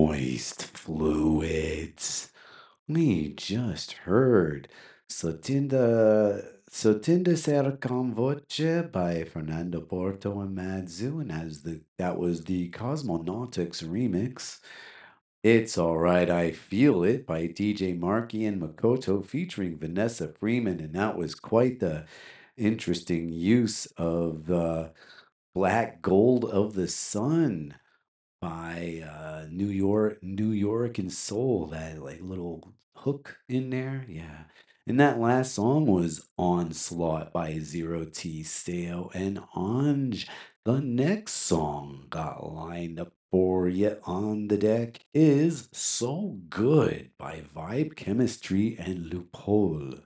Moist Fluids. We just heard Sotinda Ser Con Voce by Fernando Porto and Madzu, and that was the Cosmonautics remix. It's Alright, I Feel It by DJ Markey and Makoto featuring Vanessa Freeman, and that was quite the interesting use of Black Gold of the Sun by New York and Soul. That like little hook in there, yeah. And that last song was Onslaught by Zero T Steo and Anj. The next song got lined up for you on the deck is So Good by Vibe Chemistry and Loophole.